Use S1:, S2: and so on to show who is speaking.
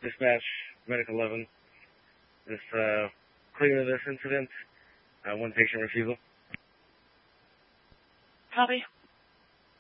S1: Dispatch, Medic 11. This, clear of this incident. One patient refusal.
S2: Copy.